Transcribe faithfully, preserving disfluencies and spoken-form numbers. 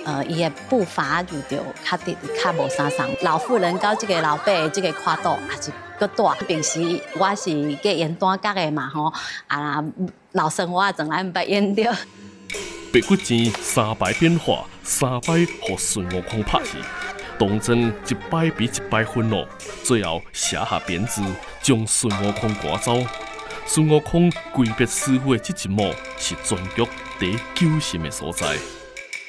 呃，伊的步伐就着较直，较无啥送。老妇人到这个老伯的这个跨度也是搁大。平时我是个演单角的嘛吼，啊老生活从来毋捌演着。 白骨精三摆变化，三摆互孙悟空拍去，当真一摆比一摆愤怒，最后写下鞭子，将孙悟空赶走。孙悟空跪别师傅的这一幕，是全剧第九心的所在。